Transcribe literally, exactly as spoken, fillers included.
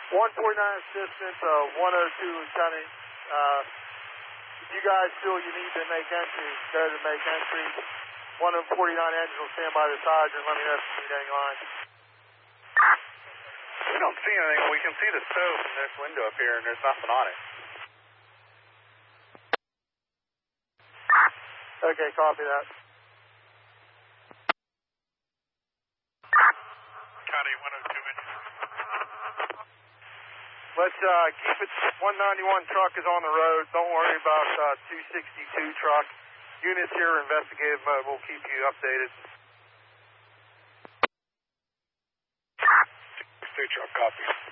one forty-nine assistant, uh, one oh two lieutenant. Uh, if you guys feel you need to make entry, go to make entry. one forty-nine engine will stand by this hydrant. Let me know if you need any line. We don't see anything. We can see the stove from this window up here, and there's nothing on it. Okay, copy that. County one oh two engine. Let's uh, keep it. one ninety-one truck is on the road. Don't worry about uh, two sixty-two truck. Units here are investigative mode. We'll keep you updated. sixty-two truck, copy.